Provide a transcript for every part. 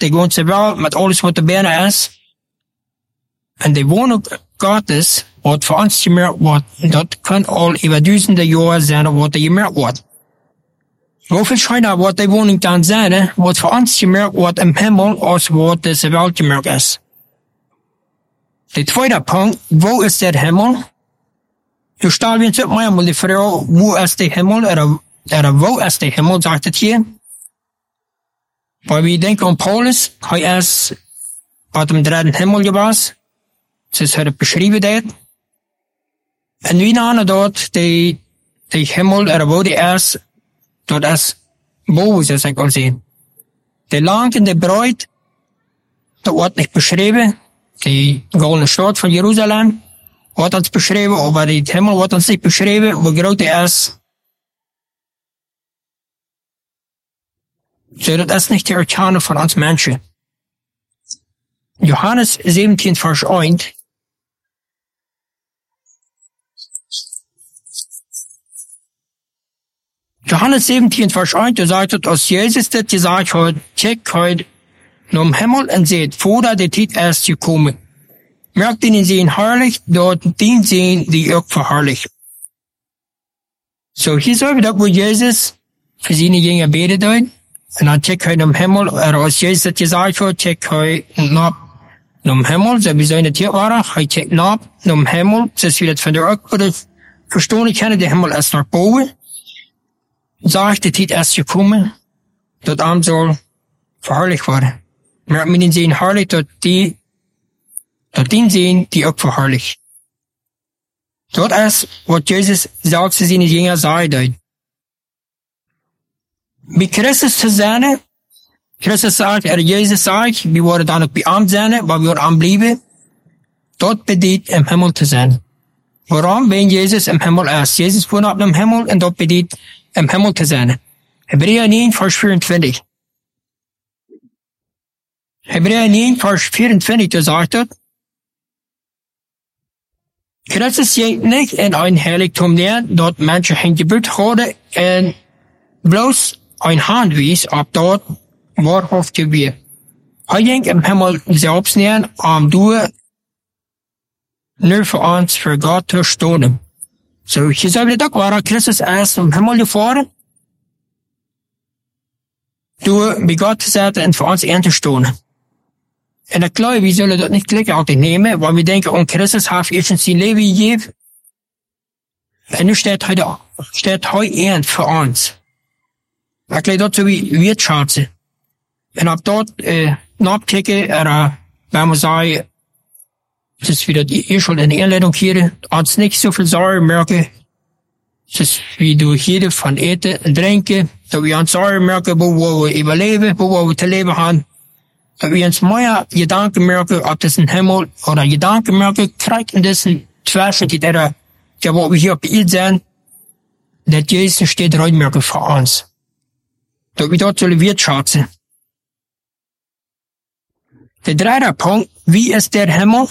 de ganze Welt, met alles wat er bijna is. En de woning Gottes, wat voor ons gemerkt wordt, dat kan al over duizenden jaren zijn wat er gemerkt wordt. Hoeveel schijner wat de woning dan zijn, wat voor ons gemerkt wordt im Himmel, als wat deze wereld gemerkt is. De tweede punt, wo is der Himmel? Du stellen wir uns mal die Frage, wo ist der Himmel, oder wo ist der Himmel, sagt es hier. Weil wir denken an Paulus, er ist bei dem dritten Himmel gewesen, das ist heute beschrieben dort. Und wie nahe dort, der Himmel, oder wo der ist, dort ist, wo ist es, ich kann sehen. Der Lang und der Bräut, dort wird nicht beschrieben, die goldene Stadt von Jerusalem, wordt ons beschreven, aber die Himmel wordt ons niet beschreven, hoe groot hij is. So, dat is niet te erkennen van ons mensen. Johannes 17, vers 1. Johannes 17, vers 1, da sagt het, als Jezus dit gezegd had, check heute naar Himmel en seht, voordat de tijd is gekomen. Merkt den sehen herrlich, dort den sehen, die auch verherrlichen. So, hier sagen wir doch, wo Jesus für seine Jünger betet hat. Und dann checkt er im Himmel, oder als Jesus das gesagt hat, checkt er nach dem Himmel, so wie seine Tier waren, er checkt nach dem Himmel, so ist wieder von der auch, oder verstehen ich kann, der Himmel ist nach oben. Sagt, die Zeit ist gekommen, dort Abend soll verherrlicht werden. Merkt man den sehen herrlich, dort die den sehen, die auch verherrlicht. Dort ist, was Jesus sagt zu seinen Jüngern sagt. Wie Christus zu sein, Christus sagt, Jesus sagt, wir wollen dann auch beamt sein, weil wir am bleiben, dort bedeutet im Himmel zu sein. Warum? Wenn Jesus im Himmel ist. Jesus wohnt auf dem Himmel und dort bedeutet im Himmel zu sein. Hebräer 9, Vers 24. Hebräer 9, Vers 24, da sagt er, Christus geht nicht in ein Heiligtum näher, dort Menschen hingebracht worden, und bloß ein Handwies, ob dort wahrhaftig wird. Er ging im Himmel selbst näher, du nur für uns, für Gott zu stehen. So, ich sage doch, war Christus erst im Himmel gefahren, du, wie Gott sagt, und für uns einzustehen. En ik geloof, we zullen dat niet gelijk altijd nemen, want we denken, on Christus heeft eerst zijn leven gegeven. En nu staat hij eind voor ons. Ik geloof dat we wirtschaften. En op dat, napkijken, wenn we zeggen, het is wieder die eerste in de inleiding hier, ons niet zoveel zorgen merken. Het is wie door hier van eten en drinken, dat we ons zorgen merken, hoe we overleven, hoe we te leven gaan. Dat we ons meer Gedanken merken op diesen Himmel, oder Gedanken merken krijgen in diesen Zwischen, die wo wir hier op de zijn, dat Jezus steht eruit merken voor ons. Dat we dort zullen wirtschaften. De derde Punkt, wie ist der Himmel?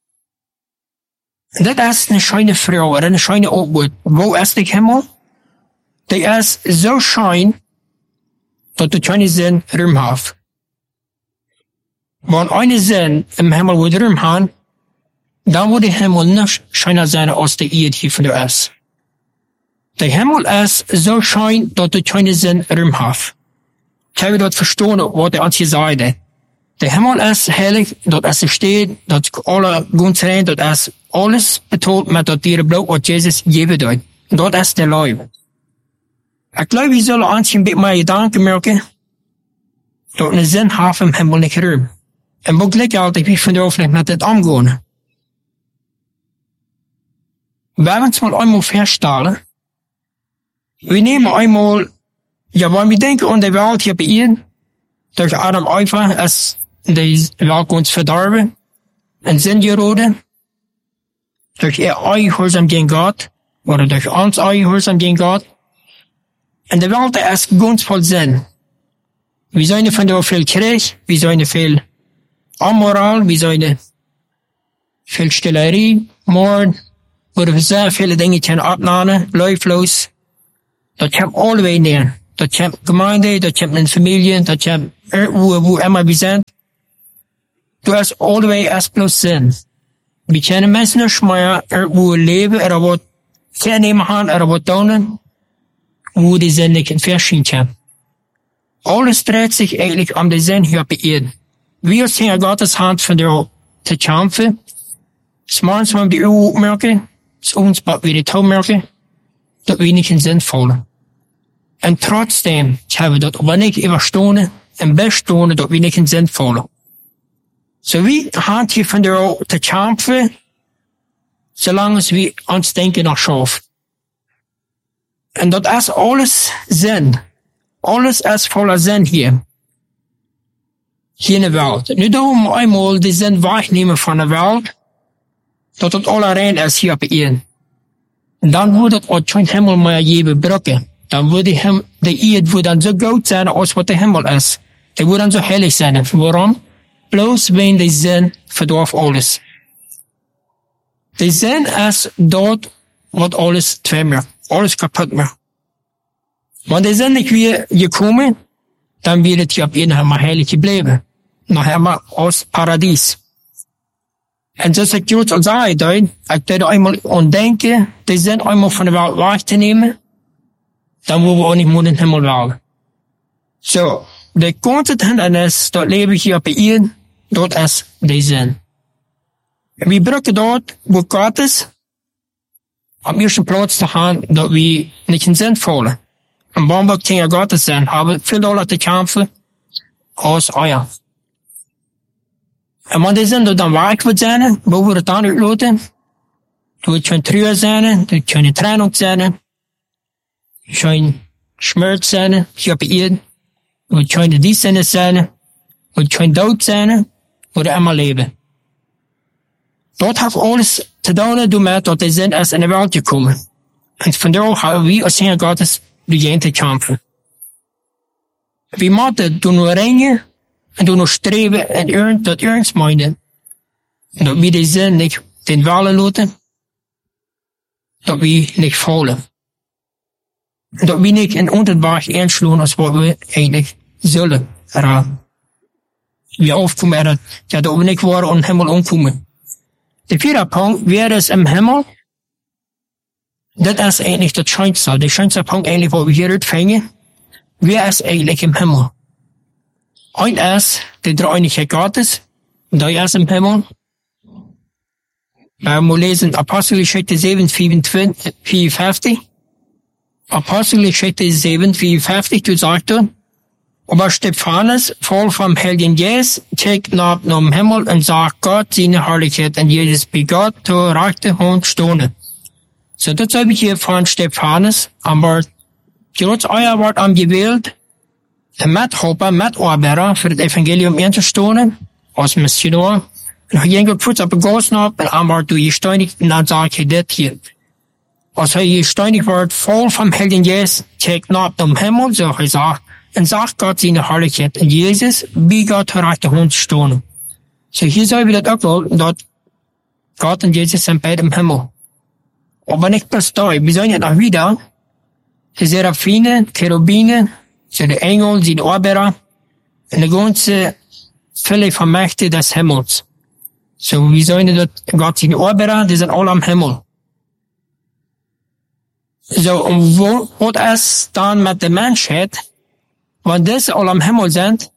Dat is een schöne Frage, een schöne Antwort. Wo ist der Himmel? Der ist so schön, dat du keine Sinn Raum hast. Wenn eine Sinn im Himmel wird Raum haben, dann wird der Himmel nicht schöner sein als der Erde hier von der ist. Der Himmel ist so schön, dass du keine Sinn Raum hast. Ich habe dort verstanden, was er uns gesagt hat. Der Himmel ist heilig, dort ist es steht, dort alle ganz rein, dort ist alles betont mit dort ihre Blut, was Jesus geben hat. Und dort ist der Leib. Ich glaube, wir sollen uns ein bisschen mehr Gedanken merken, dort einen Sinn haben im Himmel nicht Raum. En wo gelijk altijd wie van de overheid met het omgaan. We hebben het mal eenmaal feststellen. We nemen eenmaal, ja, wanneer we denken aan de wereld hier bij ihnen, durch Adam Eva ist die Welt uns verdorben, en Sinn geraten, durch ihr Ungehorsam gegen Gott, oder durch uns Ungehorsam gegen Gott. En de Welt ist ganz voll Sinn. Wir sind von der viel Krieg, wir sind viel Amoral, wir sind viel Stillerie, Mord, oder sehr viele Dinge können abnehmen, läuflos. Das kommt alle neer. Dat kommt Gemeinde, dat kommt in Familien, dat kommt wo immer wir sind, du hast allebei erst bloß Sinn. Wir können mensen nicht mehr wo leben, oder wat vernehmen haben, oder wat tun, wo die Sinn nicht verschieden kann. Alles dreht sich eigentlich um den Sinn hier bei Erden. Wir sind in Gottes Hand von der zu kämpfen. Morgens wollen wir die Uhr merken, uns bald wieder die merken, dass wir nicht sinnvoll. Und trotzdem haben wir das aber nicht überstehen, im Bestehen, dass wir nicht sinnvoll. So wie haben hier von der Uhr zu kämpfen, solange wir uns denken noch schaffen. Und das ist alles Sinn. Alles ist voller Sinn hier. Hier in der Welt. Nicht darum einmal die Sinn wahrnehmen von der Welt, dass das alle rein ist hier bei Ihnen. Und dann würde das auch kein Himmel mehr geben, Brücke. Dann würde die Erde würde dann so gut sein, als was der Himmel ist. Der würde dann so heilig sein. Warum? Bloß wenn der Sinn verdorf alles. Der Sinn ist dort, was alles zweimal, alles kaputt macht. Wenn der Sinn nicht wieder gekommen, dann wird es ja ab jeden Fall heilig geblieben. Nachher mal aus Paradies. Und das ist gut, als ich da einmal denke, die Sinn einmal von der Welt wegzunehmen, dann wollen wir auch nicht mehr in den Himmel wählen. So, der ganze Hindernis, dort lebe ich hier bei Ihnen, dort ist der Sinn. Wir brauchen dort, wo Gott ist, am ersten Platz zu haben, dass wir nicht sinnvoll. Am Baumberg kann Gottes sein, haben viel Dollar zu kämpfen, als euer. Und wenn die Sinn dort dann weg wird sein, wo wir dann uitlaten, wird schon Trauer sein, wird schon Trennung sein, schon Schmerz sein, hier bei Ihnen, wird schon Dienstsinne sein, wird schon Tod sein, oder immer leben. Dort hat alles zu tun, damit, dass der Sinn erst in die Welt gekommen. Und von daher haben wir als Herr Gottes die Gente kämpfen. Wir müssen nur ringen und nur streben und dat ernst meinen. Und dass wir den Sinn nicht den Wahlen lassen, dass wir nicht fallen. Und dass wir nicht in Unterweg einschlagen, als was wir eigentlich sollen. Wir aufkommen, ja, dass wir nicht waren und Himmel umkommen. Der vierte Punkt wäre es im Himmel. Das ist eigentlich das Schönste. Der schönste Punkt eigentlich, wo wir hier empfangen. Wer ist eigentlich im Himmel? Ein ist der Dreieinigkeit Gottes. Der ist im Himmel. Wir lesen Apostelgeschichte 7, 54. Apostelgeschichte 7, 54, du sagst du, aber Stephanus, voll vom Heiligen Geist, kriegt nach dem Himmel und sagt Gott seine Herrlichkeit und Jesus bei Gott zur rechten Hand stehen. So, das habe ich hier von Stephanus, aber Gott euer Wort angewählt, Mithelfer, Mitarbeiter für das Evangelium einzustehen, als Missionar. Und ich habe kurz abgegossen und aber du gesteinigt, und dann sage ich das hier. Als er gesteinigt wird, voll vom Heiligen Geist, kriegt nach dem Himmel, so er sagt, und sagt Gott seine Herrlichkeit. Und Jesus, wie Gott zur rechten Hand stehen. So, hier soll wir das auch, dass Gott und Jesus sind beide im Himmel. Aber nicht bloß da. Wir sollen ja noch wieder, die Seraphine, Cherubine, so die Engel, die Arbeiter, und die ganze Fülle von Mächte des Himmels. So, wir sollen ja Gott seine Arbeiter, die sind alle am Himmel. So, und was ist dann mit der Menschheit, wenn diese alle am Himmel sind,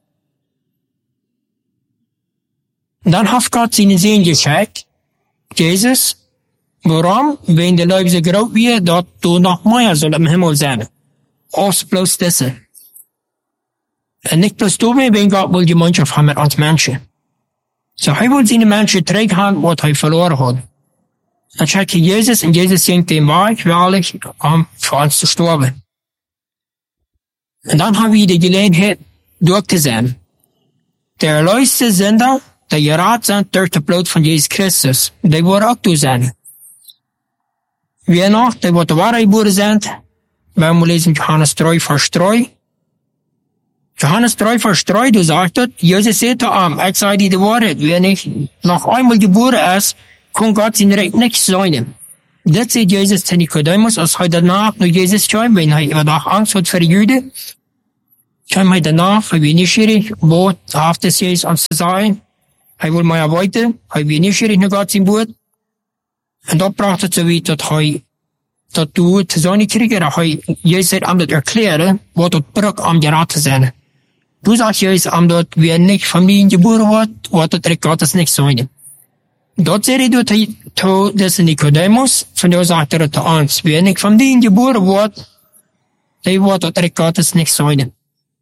dann hat Gott seinen Segen geschenkt, Jesus. Warum? Wenn die Leute so groß werden, dass du noch mehr soll im Himmel sein. Als bloß das. Und nicht bloß du, wenn Gott will Gemeinschaft haben mit uns Menschen. So, er will seine Menschen trägt haben, was er verloren hat. Dann schickt Jesus, und Jesus schenkt den Weg, wahrlich, für uns zu sterben. Und dann haben wir die Gelegenheit, durchzusehen. Der erlöste Sünder, der gerat sind durch das Blut von Jesus Christus, die wollen auch du sein. Wir noch, die wat de Wahrheit geboren sind, wenn wir lesen Johannes 3, Vers 3. Johannes 3, Vers 3, du sagst, Jesus sagt ich sage dir die Wahrheit, wer nicht noch einmal geboren ist, kann Gott sein Recht nicht sein. Das sagt Jesus zu Nikodemus, als er danach nur Jesus schreibt, wenn er überdacht Angst hat für die Juden. kwam hij daarna, hij was nieuwsgierig, wat heeft de Jezus ons te zeggen. Hij wil mij weten, hij was nieuwsgierig naar God zijn woord. En dat bracht het zo weer dat hij, dat du te zijn kregen, dat hij Jezus aan het erklären, wat het brug om je raad te zijn. Du sagst Jezus, omdat we niet familie geboren wordt, wat het Gottes niet zijn. Dat zei hij tot deze Nicodemus, van jou zegt hij te ons, wie niet familie geboren wordt, die wordt het Gottes niet zijn.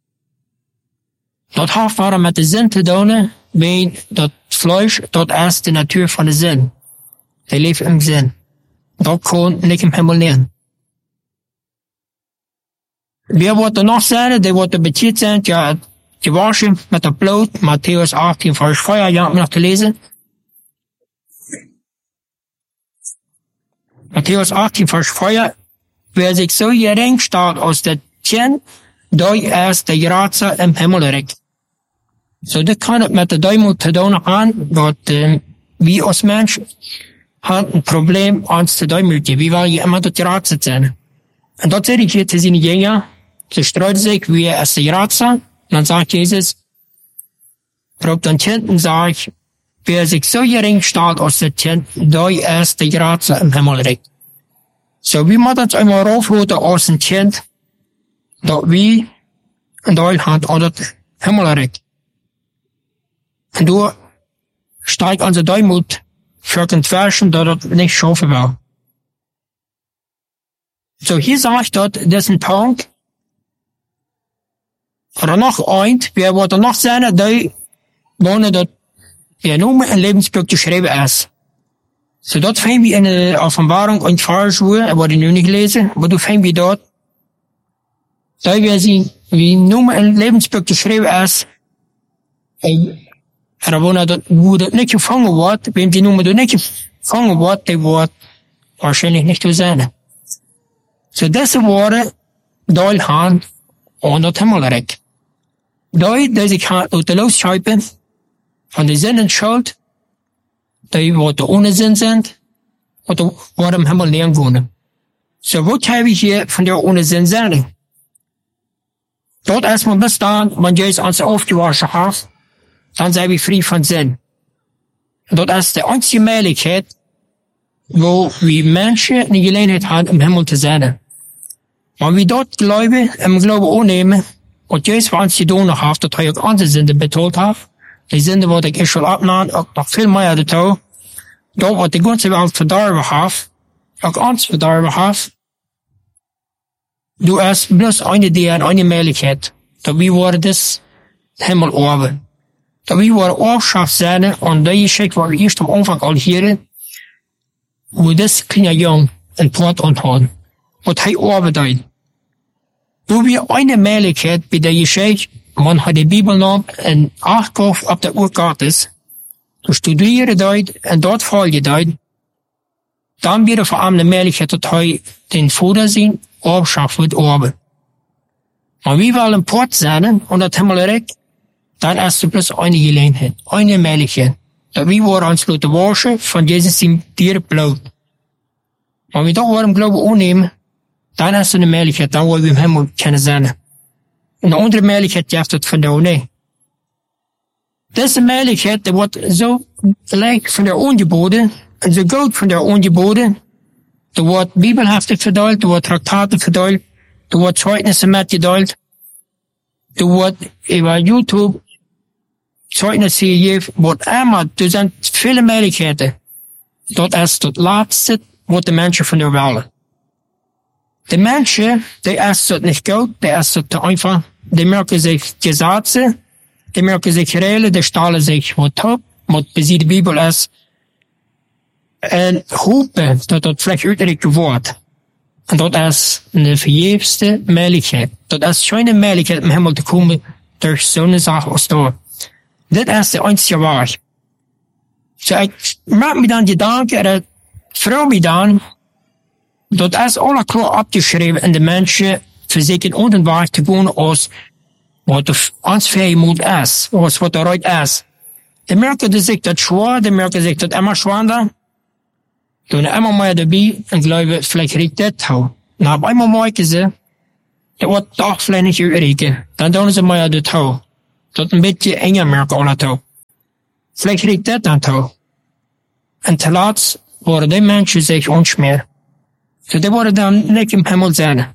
Dat heeft waarom met de zin te doen, weil dat Fleisch, dat is de natuur van de zin. Die leeft im zin. Dat kon niet im Himmel leren. Wie wordt er nog zijn, die wordt er betiert zijn, ja, gewaschen met het bloed, Matthäus 18, vers 4, ja, om nog te lezen. Matthäus 18, vers 4, wer sich so gering staat als de tien, die is de grootste im Himmelrijk. Zo, dit kan het met de duivel te doen gaan, dat wie als mens had een probleem ons te duimeltje. Wie wil je immer tot grootste zijn? En dat zei ik hier te zien, ja, ze streiten zich, wie is de grootste? En dan sagt Jezus, roept dan tien en zegt, wer sich so gering staat als de tien, die is de grootste im Himmelrijk. Zo, wie moet ons einmal raufhouden als een tien, dat wie een deel had aan het Himmelrijk. En door steigt onze Deumut für den Versen, dat het niet schaffen wil. Zo, hier sagt dat, dit is een punt. Er nog eind, wie wordt er nog zijn, die wonen dat er noemen een levensboek geschreven is. Zo, dat vinden we in de Offenbarung und Pfarrerschuhe, dat wordt nu niet gelezen, maar dat vinden we dat. Dat we zien, wie noemen een levensboek geschreven is, en wanneer dat niet gevangen wordt, wenn die noemen dat niet gevangen wordt, die wordt waarschijnlijk niet te zijn. Zo, deze woorden, die gaan aan het Himmelrijk. Die zich gaan uit de losschepen van de zin en schuld, die wat ohne zin zijn, wat im Himmel leren wonen. Zo, wat hebben we hier van der ohne zin zijn? Dat is maar bestaan, wanneer Jezus ons aufgewaschen heeft, dan zijn we vrij van zin. Dat is de einzige mogelijkheid, wo we mensen de gelegenheid hebben im Himmel te zijn. Maar wie dat geloven en geloven aannemen, wat Jezus voor ons gedaan heeft, dat hij ook onze zinden betaald heeft, die zinden wat ik eerst al opnam, ook nog veel meer de touw, dat wat de ganze wereld verdorven heeft, ook ons verdorven heeft, du is bloß eine die en eine mogelijkheid, dat we worden dus Himmel over. Dat we worden afschaft zijn, en dat je schik waar we eerst am Anfang al hier, wo das kleine jong een poort onthouden, wat hij overduidt. Wo wir eine mogelijkheid bij de geschik, man hat die Bibel nam en acht gaf op de woord Gottes, du studieren dat en dat volg je dat, dan weer voor hem de mogelijkheid dat hij den Vader zien, afschaft wordt over. Maar wie wil een poort zijn, en dat Himmelrijk, dan is er plus eine gelegenheid, eine mogelijkheid, dat we worden ons laten waschen van Jezus zijn dierenbloed. Maar we dat worden geloven aannemen, dan is er een mogelijkheid, dan willen we hem Himmel kunnen zijn. En de andere mogelijkheid heeft het vandaag niet. Deze mogelijkheid, die wordt zo gelijk van de aangeboden, en zo goed van de aangeboden, er wordt bibelheften verdeeld, er wordt traktaten verdeeld, er wordt zeugnissen metgedeeld, er wordt über YouTube zeugnissen gegeven, wordt immer, er zijn vele mogelijkheden. Dat is het laatste wat de mensen van de willen. De mensen, die is het niet goed, die is het te einfach, die merken zich gezaten, die merken zich redelijk, die stellen zich wat op, wat bij de Bibel is, en hopen dat dat vlek uitdrukt wordt. En dat is de vergeefste mogelijkheid. Dat is geen mogelijkheid om Himmel te komen door zo'n zaak als dat. Dit is de einzige waar. So, ik maak me dan gedanken, en ik vraag me dan, dat is alle klaar opgeschreven in de mensen verzekerd onder waar te wonen als wat ons vrijmoed is, als wat eruit is. Die merken zich dat zwaar, die merken zich dat immer zwaarder, doen immer meer erbij en geloven, vielleicht riekt dit hou. Nou, op eenmaal merken ze, Dat wordt toch vielleicht niet uitrekenen. Dan doen ze maar de touw. Tot een beetje enger merken alle touw. Vielleicht reikt dat dan touw. En te laat worden die mensen zich ontsmeer. So die worden dan niet im Himmel zijn.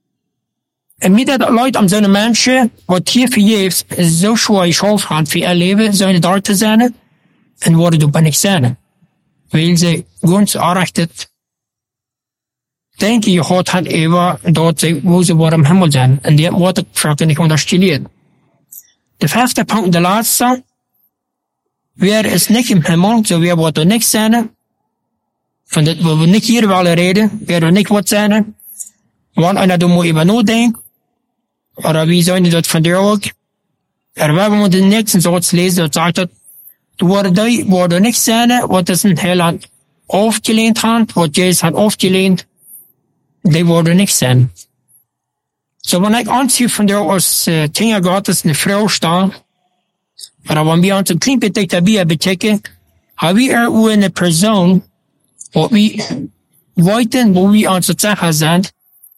En met dat Leute om zo'n mensen, wat hier vergeefs zo schwer schuld had voor ihr leven, zijn daar te zijn, en worden er bij niks zijn. Weil ze ganz aanrechtet denken je God hat over dat ze, wo ze worden im Himmel zijn. En die wordt ik vaak niet ondersteunt. De vijfde punt, de laatste. Wer is niet im Himmel, so wer wordt er niks zijn. Van dit we niet hier willen reden, wer er niet wordt zijn. Want einer du moet even nadenken. Oder wie sollen die dat van der ook? Er werden we de nächsten Satz lezen, dat zegt dat worden niks zijn, wat is in Heiland aufgelehnt hat, wat Jezus hat aufgelehnt, die worden niks zijn. So, wenn ich anziehe von der aus Kinder Gottes eine Frau sta, oder wenn wir uns ein klein bisschen dabei betecken, haben wir auch eine Person, wo wir wollten, wo wir uns sicher sind,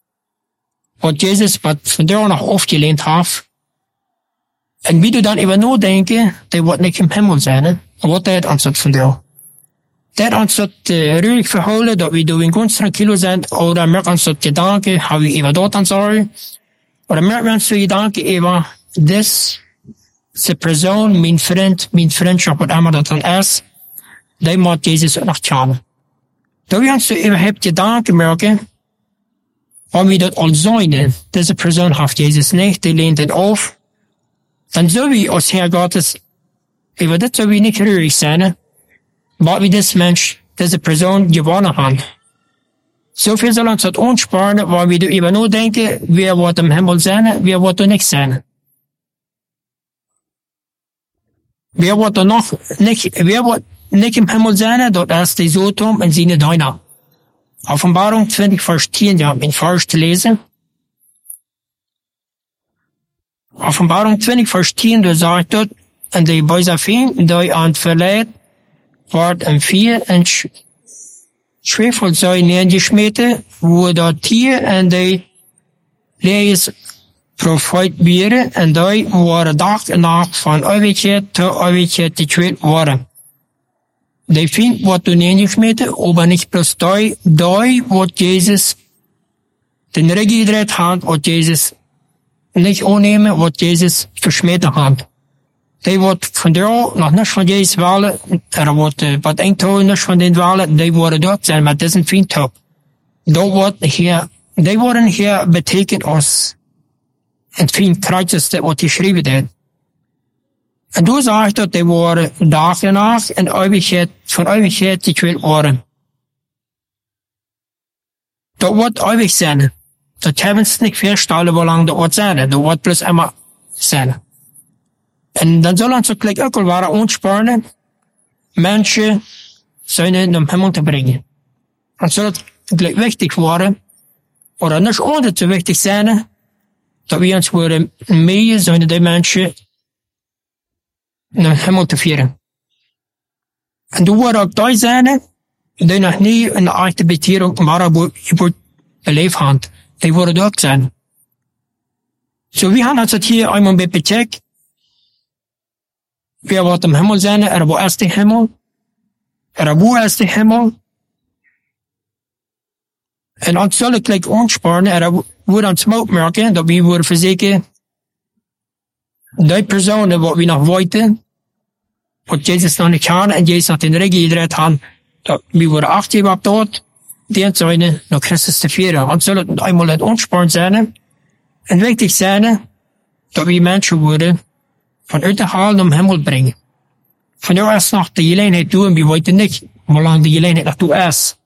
wat Jezus wat von der noch aufgelehnt hat. En wie du dan even nadenken, die wordt niet im Himmel zijn, wat dat aanzet van jou. Dat aanzet ruhig verhouden, dat we door een ganz tranquilo zijn, oder merken ons dat gedanken, hebben we even dat aan zorgen, oder merken we ons dat gedanken even, deze persoon, mijn vriendschap, wat immer dat dan is, die moet Jezus nog tjalen. Dat we ons even hebben gedanken merken, wanneer we dat al zijn, deze persoon heeft Jezus niet, die leent het af, dan zullen we als Heer Gottes, over dit zullen we niet ruhig zijn, maar we deze persoon gewonnen hebben. Zoveel zal ons dat ontsparen, waar we over nadenken, wie wordt im Himmel zijn, wie wordt er niks zijn. Wie wordt er nog niet im Himmel zijn, dat is de Sodom en zijn Deiner. Offenbarung 20, Vers 10, ja, in Vers te lezen. Offenbarung 20, Vers 10, da sagt dort, en die Beusafin, die aan het verleid, wordt een vier en schwefel zijn neergesmeten, wo dat Tier en die lees profijt bieren, en die worden dag en nacht van eeuwigheid tot eeuwigheid gekweet worden. Die vindt wordt toen neergesmeten, aber niet plus die wordt Jezus den Regen gedreht hat, wat Jezus nicht aannemen, wat Jezus versmeten hat. Die wordt van daar nog niet van Jezus willen, wordt wat eindtoon niet van den willen, die worden dort zijn met deze vriendschap. Die worden hier betekend als het vriendkruidjes dat wat geschreven heeft. En toen zag ik dat die worden dag en nacht en van eeuwigheid gekweet worden. Dat wordt eeuwig zijn. Dat hebben ze niet voorstellen hoe lang dat wordt zijn. Dat wordt plus immer zijn. En dan zullen ze gelijk ook al waren ontsparen, mensen zijn in de hemel te brengen. En zal het gelijk wichtig worden, of niet altijd zo wichtig zijn, dat we ons worden mee zijn die mensen naar de hemel te vieren. En toen worden ook die zijn, die nog niet een echte betering maar beleefd hebben. Die worden ook zijn. Zo, we gaan het hier eenmaal bij betekend. Wie wordt im Himmel zijn, wo ist de Himmel? Wo ist de Himmel? En ons zullen gelijk ontsparen, wordt ons ook merken, dat we worden verzekerd, die personen wat we nog weten, wat Jezus nog niet hadden, en Jezus had in de regen gedreid hadden, dat we worden achteven op dat, die zijn naar Christus te vieren. Ons zullen eenmaal het ontsparen zijn, en wichtig zijn, dat we mensen worden, vanuit de halen om hemel brengen. Van jou is nog de gelegenheid toe en we weten niet hoe lang de gelegenheid nog toe is.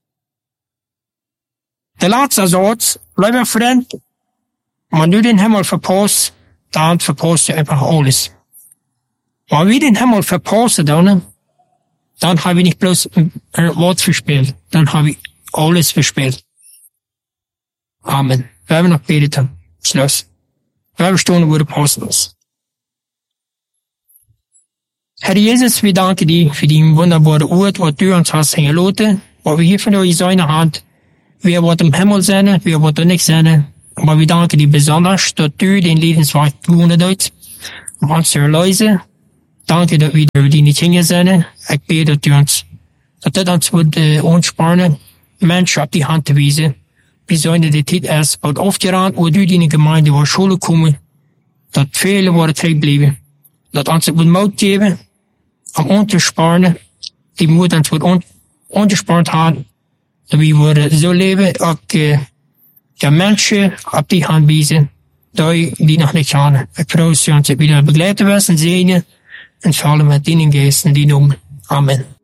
De laatste soort, blijf vriend, maar nu den hemel verpast, dan verpast je einfach alles. Maar wie den hemel verpassen dan hebben we niet bloß een woord verspeeld, dan hebben we alles verspeeld. Amen. We hebben nog beten. Schluss. We hebben stonden voor de apostels. Herr Jesus, wir danken dir für die wunderbare Ort, was du uns hast hingelassen, wo wir hier von euch sein haben. Wir wollen im Himmel sein, wir wollen nicht sein, Aber wir danken dir besonders, dass du den Lebensweg gewonnen hast, um uns zu erlösen. Danke, dass wir deine Kinder sind. Ich bete, dass das uns wird anspornen, Menschen auf die Hand zu weisen. Wir sollen die Zeit erst bald aufgerannt, wo du in die Gemeinde war Schule kommen, dass viele worden terugbleiben. Dass uns wird Mut geben, um uns zu sparen, die Mut uns wird unterspart haben, dass wir so leben, auch die Menschen auf die Hand weisen, die noch nicht haben. Ich freue mich, dass wir wieder begleiten werden, sehen, und vor allem mit ihnen Gesten, die Namen. Amen.